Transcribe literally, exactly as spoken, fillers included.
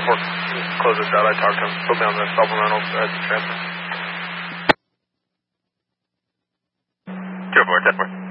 before we close this out, I talked to him. Put me on the supplemental uh, transfer. Two four, ten four.